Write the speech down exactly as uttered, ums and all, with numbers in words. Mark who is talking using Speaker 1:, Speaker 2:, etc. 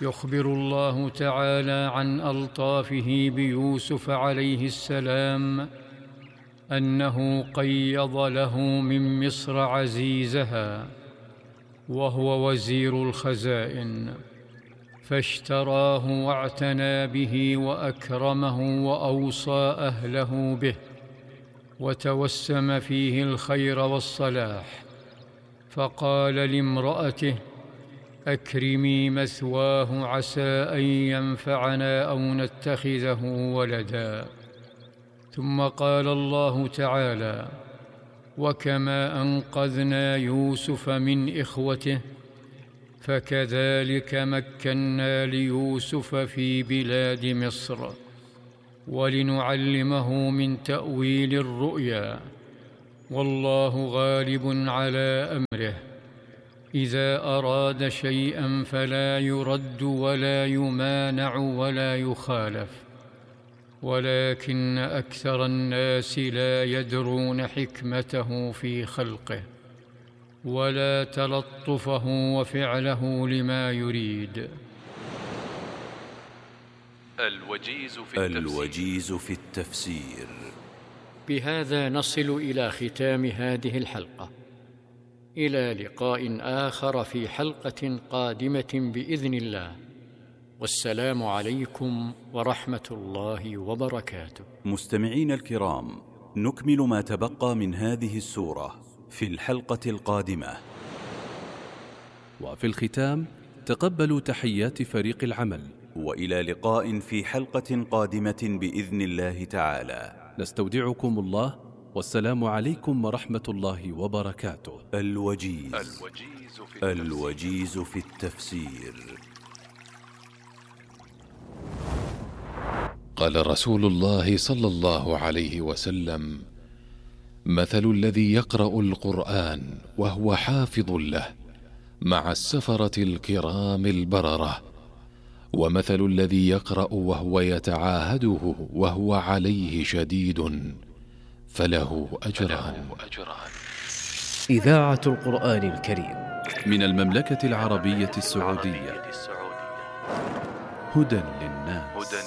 Speaker 1: يخبر الله تعالى عن ألطافه بيوسف عليه السلام أنه قيض له من مصر عزيزها وهو وزير الخزائن، فاشتراه واعتنى به وأكرمه وأوصى أهله به، وتوسم فيه الخير والصلاح، فقال لامرأته: أكرمي مثواه عسى أن ينفعنا أو نتخذه ولدا. ثم قال الله تعالى: وكما أنقذنا يوسف من إخوته فكذلك مكنا ليوسف في بلاد مصر ولنعلمه من تأويل الرؤيا، والله غالب على أمره، إذا أراد شيئا فلا يرد ولا يمانع ولا يخالف، ولكن أكثر الناس لا يدرون حكمته في خلقه ولا تلطفه وفعله لما يريد.
Speaker 2: الوجيز في التفسير, الوجيز في التفسير.
Speaker 1: بهذا نصل إلى ختام هذه الحلقة، إلى لقاء آخر في حلقة قادمة بإذن الله، والسلام عليكم ورحمة الله وبركاته.
Speaker 2: مستمعين الكرام، نكمل ما تبقى من هذه السورة في الحلقة القادمة.
Speaker 3: وفي الختام تقبلوا تحيات فريق العمل،
Speaker 2: وإلى لقاء في حلقة قادمة بإذن الله تعالى.
Speaker 3: نستودعكم الله، والسلام عليكم ورحمة الله وبركاته.
Speaker 2: الوجيز, الوجيز, في, الوجيز في التفسير.
Speaker 4: قال رسول الله صلى الله عليه وسلم: مثل الذي يقرأ القرآن وهو حافظ له مع السفرة الكرام البررة، ومثل الذي يقرأ وهو يتعاهده وهو عليه شديد فله أجران.
Speaker 5: إذاعة القرآن الكريم
Speaker 3: من المملكة العربية السعودية، هدى للناس.